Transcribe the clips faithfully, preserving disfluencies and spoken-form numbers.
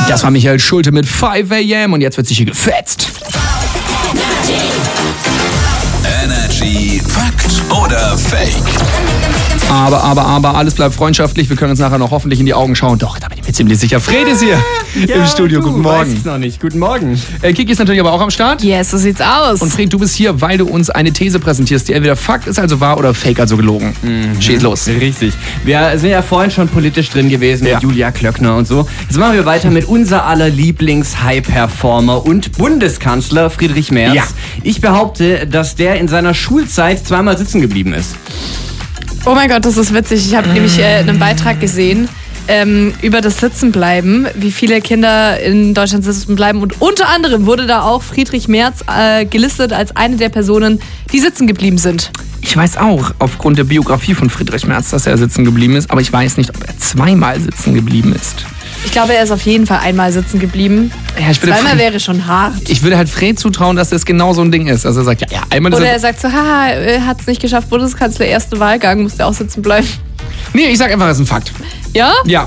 Das war Michael Schulte mit five a.m. und jetzt wird sich hier gefetzt. Energy Fakt oder Fake? Aber, aber, aber, alles bleibt freundschaftlich. Wir können uns nachher noch hoffentlich in die Augen schauen. Doch, da bin ich mir ziemlich sicher. Fred ist hier ja, im Studio. Du, Guten Morgen. Weiß ich noch nicht. Guten Morgen. Äh, Kiki ist natürlich aber auch am Start. Yes, so sieht's aus. Und Fred, du bist hier, weil du uns eine These präsentierst, die entweder Fakt ist, also wahr, oder Fake, also gelogen. Mhm. Schieß los. Richtig. Wir sind ja vorhin schon politisch drin gewesen ja. mit Julia Klöckner und so. Jetzt machen wir weiter mit unser aller Lieblings-High-Performer und Bundeskanzler Friedrich Merz. Ja. Ich behaupte, dass der in seiner Schulzeit zweimal sitzen geblieben ist. Oh mein Gott, das ist witzig. Ich habe mm. nämlich äh, einen Beitrag gesehen ähm, über das Sitzenbleiben, wie viele Kinder in Deutschland sitzen bleiben. Und unter anderem wurde da auch Friedrich Merz äh, gelistet als eine der Personen, die sitzen geblieben sind. Ich weiß auch, aufgrund der Biografie von Friedrich Merz, dass er sitzen geblieben ist. Aber ich weiß nicht, ob er zweimal sitzen geblieben ist. Ich glaube, er ist auf jeden Fall einmal sitzen geblieben. Ja, ich würde Zweimal Fred, wäre schon hart. Ich würde halt Fred zutrauen, dass das genau so ein Ding ist. Also er sagt, ja, ja einmal... Oder er sagt so, haha, er hat es nicht geschafft, Bundeskanzler, erster Wahlgang, musste auch sitzen bleiben. Nee, ich sag einfach, das ist ein Fakt. Ja? Ja.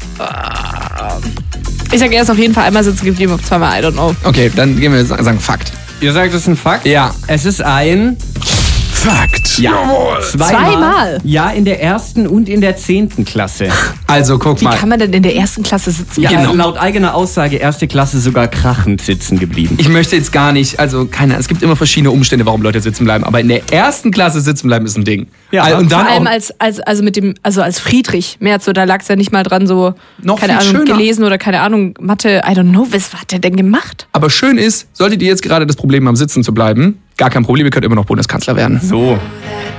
Ich sag, er ist auf jeden Fall einmal sitzen geblieben, ob zweimal, I don't know. Okay, dann gehen wir jetzt sagen Fakt. Ihr sagt, es ist ein Fakt? Ja. Es ist ein... Fakt. Ja. Zweimal? Zweimal? Ja, in der ersten und in der zehnten Klasse. Also, guck Wie mal. Wie kann man denn in der ersten Klasse sitzen? Ja, genau. Laut eigener Aussage erste Klasse sogar krachend sitzen geblieben. Ich möchte jetzt gar nicht, also keine, es gibt immer verschiedene Umstände, warum Leute sitzen bleiben, aber in der ersten Klasse sitzen bleiben ist ein Ding. Ja, Al- und dann Vor allem auch, als, als, also mit dem, also als Friedrich Merz, so, da lag es ja nicht mal dran, so, Noch keine viel Ahnung, schöner. gelesen oder keine Ahnung, Mathe, I don't know, was hat der denn gemacht? aber schön ist, solltet ihr jetzt gerade das Problem haben, sitzen zu bleiben, gar kein Problem, ihr könnt immer noch Bundeskanzler werden. So.